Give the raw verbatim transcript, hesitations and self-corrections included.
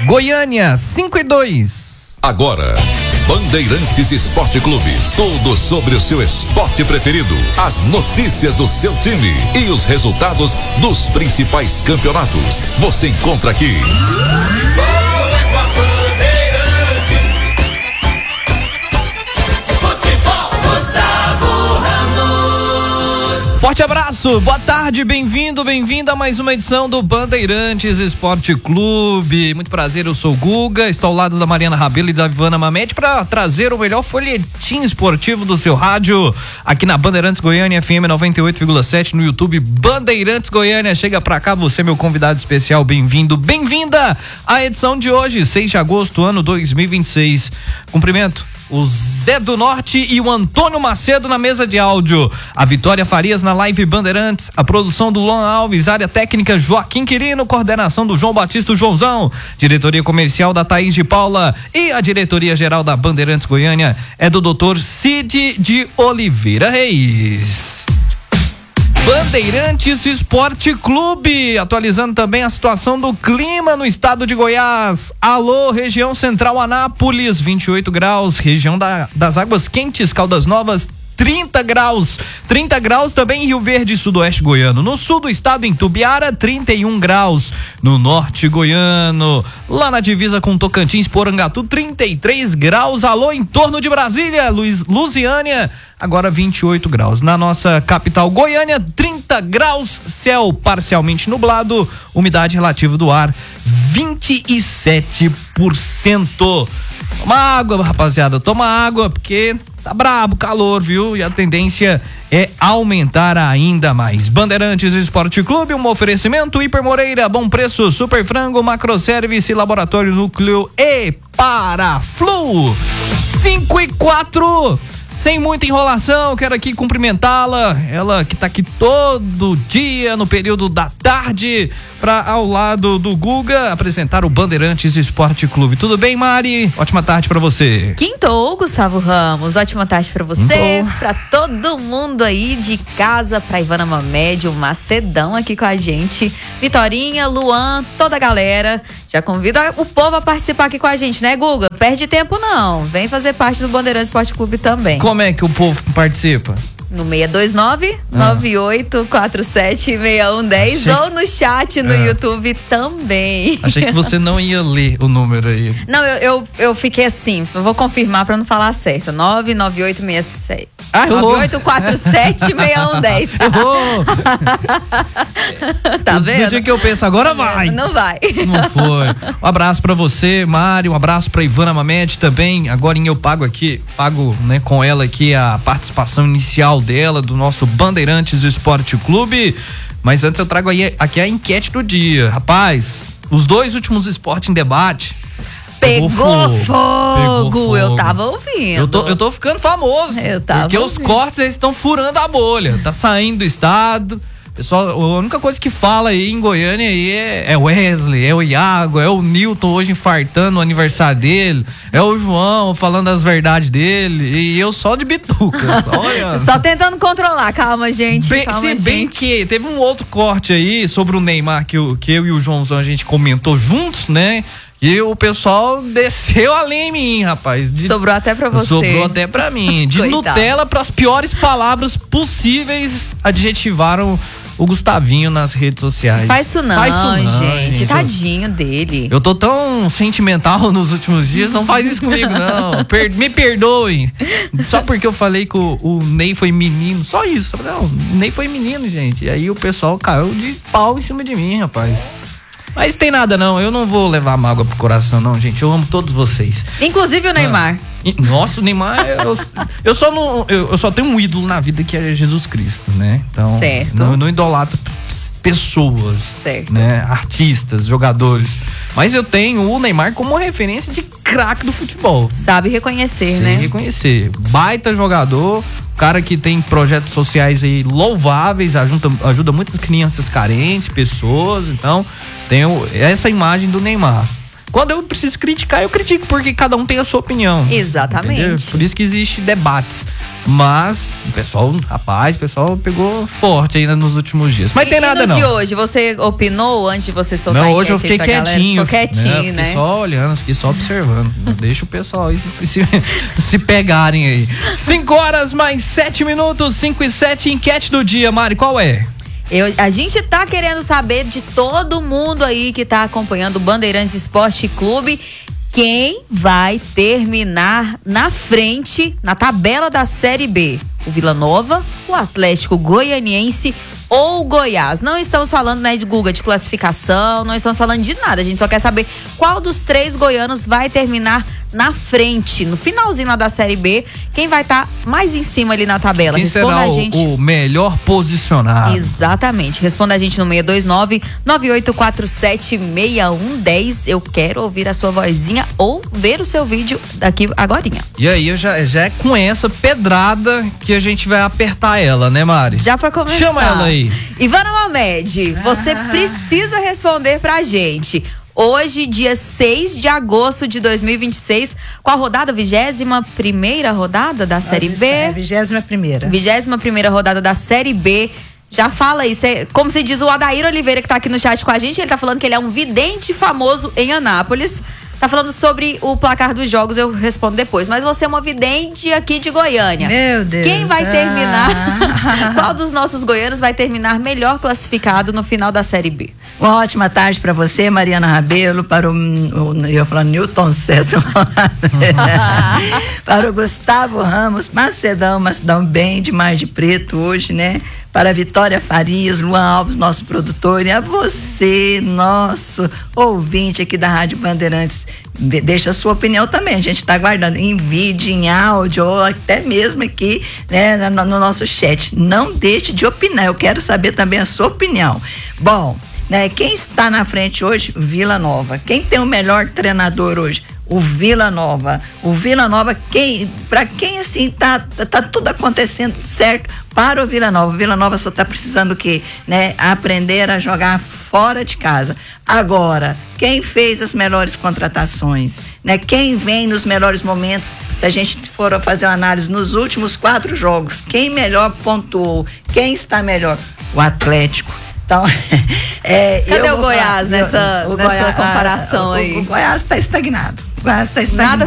Goiânia, cinco e dois. Agora, Bandeirantes Esporte Clube. Tudo sobre o seu esporte preferido. As notícias do seu time e os resultados dos principais campeonatos. Você encontra aqui. Forte abraço, boa tarde, bem-vindo, bem-vinda a mais uma edição do Bandeirantes Esporte Clube. Muito prazer, eu sou o Guga, estou ao lado da Mariana Rabelo e da Ivana Mamete para trazer o melhor folhetim esportivo do seu rádio aqui na Bandeirantes Goiânia, F M noventa e oito vírgula sete, no YouTube Bandeirantes Goiânia. Chega pra cá, você, meu convidado especial, bem-vindo, bem-vinda à edição de hoje, seis de agosto, ano dois mil e vinte e seis. Cumprimento o Zé do Norte e o Antônio Macedo na mesa de áudio, a Vitória Farias na live Bandeirantes, a produção do Luan Alves, área técnica Joaquim Quirino, coordenação do João Batista Joãozão, diretoria comercial da Thaís de Paula e a diretoria geral da Bandeirantes Goiânia é do doutor Cid de Oliveira Reis. Bandeirantes Esporte Clube, atualizando também a situação do clima no estado de Goiás. Alô, região central Anápolis, vinte e oito graus, região da, das Águas Quentes, Caldas Novas, trinta graus, trinta graus também em Rio Verde, sudoeste goiano. No sul do estado, em Tubiara, trinta e um graus. No norte goiano, lá na divisa com Tocantins, Porangatu, trinta e três graus. Alô, em torno de Brasília, Luiz, Lusiânia, agora vinte e oito graus. Na nossa capital Goiânia, trinta graus, céu parcialmente nublado, umidade relativa do ar vinte e sete por cento. Toma água, rapaziada, toma água, porque tá brabo o calor, viu? E a tendência é aumentar ainda mais. Bandeirantes Esporte Clube, um oferecimento Hiper Moreira, bom preço, Super Frango, Macroservice, Laboratório Núcleo e Paraflu. cinco e quatro. Sem muita enrolação, quero aqui cumprimentá-la, ela que tá aqui todo dia no período da tarde, para ao lado do Guga apresentar o Bandeirantes Esporte Clube. Tudo bem, Mari? Ótima tarde para você. Quintou, Gustavo Ramos. Ótima tarde para você, para todo mundo aí de casa, pra Ivana Mamede, o Macedão aqui com a gente, Vitorinha, Luan, toda a galera. Já convida o povo a participar aqui com a gente, né, Guga? Perde tempo não, vem fazer parte do Bandeirantes Esporte Clube também. Como é que o povo participa? No seis dois nove, nove oito quatro sete, seis um um zero Achei... ou no chat no é. YouTube também. Achei que você não ia ler o número aí. Não, eu, eu, eu fiquei assim, eu vou confirmar pra não falar certo. nove nove oito seis sete. Ah, nove oito quatro sete, seis um um zero. Errou! Tá vendo? No dia que eu penso, agora vai. Não vai. Não foi. Um abraço pra você, Mário, um abraço pra Ivana Mamede também. Agora eu pago aqui, pago, né, com ela aqui a participação inicial dela, do nosso Bandeirantes Esporte Clube. Mas antes eu trago aí, aqui a enquete do dia. Rapaz, os dois últimos esportes em debate Pegou, Pegou fogo. fogo. Pegou fogo. Eu tava ouvindo. Eu tô, eu tô ficando famoso. Eu tava porque ouvindo. Os cortes, eles estão furando a bolha. Tá saindo do estado. Pessoal, a única coisa que fala aí em Goiânia aí é, é Wesley, é o Iago, é o Newton hoje infartando o aniversário dele, é o João falando as verdades dele, e eu só de bituca, só olhando. Só tentando controlar, calma, gente. Bem, calma, se gente. bem que teve um outro corte aí sobre o Neymar que eu, que eu e o Joãozão a gente comentou juntos, né? E o pessoal desceu a lenha em mim, rapaz. De, sobrou até pra você. Sobrou até pra mim. De Nutella pras piores palavras possíveis, adjetivaram o Gustavinho nas redes sociais. Faz isso não, faz isso não gente. gente. Tadinho dele. Eu tô tão sentimental nos últimos dias, não faz isso comigo, não. Per, me perdoem. Só porque eu falei que o, o Ney foi menino. Só isso. Não, o Ney foi menino, gente. E aí o pessoal caiu de pau em cima de mim, rapaz. Mas tem nada não, eu não vou levar mágoa pro coração não, gente, eu amo todos vocês. Inclusive o Neymar. Ah, nossa, o Neymar, eu, eu, só não, eu, eu só tenho um ídolo na vida que é Jesus Cristo, né? Então, certo. Não, eu não idolatro pessoas, certo. Né? Artistas, jogadores. Mas eu tenho o Neymar como uma referência de craque do futebol. Sabe reconhecer, Sei né? reconhecer. Baita jogador, cara que tem projetos sociais aí louváveis, ajuda, ajuda muitas crianças carentes, pessoas, então tenho essa imagem do Neymar. quando eu preciso criticar, eu critico, porque cada um tem a sua opinião. Exatamente. Entendeu? Por isso que existe debates. Mas o pessoal, rapaz, o pessoal pegou forte ainda nos últimos dias. Mas e, tem nada e no não. de hoje, você opinou antes de você soltar Não, a hoje eu fiquei quietinho. Ficou quietinho, né? né? Fiquei só olhando, fiquei só observando. Deixa o pessoal aí se, se, se pegarem aí. cinco horas mais sete minutos, cinco e sete, enquete do dia, Mari, qual é? Eu, a gente tá querendo saber de todo mundo aí que tá acompanhando o Bandeirantes Esporte Clube, quem vai terminar na frente na tabela da Série B? O Vila Nova, o Atlético Goianiense ou Goiás? Não estamos falando, né, de Guga, de classificação, não estamos falando de nada. A gente só quer saber qual dos três goianos vai terminar na frente, no finalzinho lá da Série B, quem vai estar tá mais em cima ali na tabela. Quem Responda será a gente. o, o melhor posicionado? Exatamente. Responda a gente no seis dois nove, nove oito quatro sete, seis um um zero. Eu quero ouvir a sua vozinha ou ver o seu vídeo daqui agorinha. E aí, já, já é com essa pedrada que a gente vai apertar ela, né, Mari? Já pra começar. Chama ela aí. Ivana Mamed, você ah. precisa responder pra gente. Hoje, dia seis de agosto de dois mil e vinte e seis, com a rodada, vigésima primeira rodada da Série B. É, vigésima primeira. Vigésima primeira rodada da Série B. Já fala aí, cê, como se diz o Adair Oliveira, que tá aqui no chat com a gente, ele tá falando que ele é um vidente famoso em Anápolis. Tá falando sobre o placar dos jogos, eu respondo depois. Mas você é uma vidente aqui de Goiânia. Meu Deus. Quem vai terminar? Ah. Qual dos nossos goianos vai terminar melhor classificado no final da Série B? Uma ótima tarde para você, Mariana Rabelo, para o, o eu ia falar Newton César, para o Gustavo Ramos, Macedão, Macedão bem demais de preto hoje, né? Para a Vitória Farias, Luan Alves, nosso produtor, e a você, nosso ouvinte aqui da Rádio Bandeirantes. Deixa a sua opinião também, a gente está aguardando em vídeo, em áudio, ou até mesmo aqui, né, no, no nosso chat. Não deixe de opinar, eu quero saber também a sua opinião. Bom, né, quem está na frente hoje? Vila Nova. Quem tem o melhor treinador hoje? O Vila Nova. O Vila Nova, quem, para quem assim tá, tá tudo acontecendo certo para o Vila Nova. O Vila Nova só tá precisando o quê? Né? Aprender a jogar fora de casa. Agora, quem fez as melhores contratações, né? Quem vem nos melhores momentos, se a gente for fazer uma análise nos últimos quatro jogos, quem melhor pontuou, quem está melhor? O Atlético. Então, é, cadê eu o Goiás falar, nessa, eu, o nessa Goiás, comparação a, aí? O, o Goiás está estagnado. O Goiás está estagnado. Nada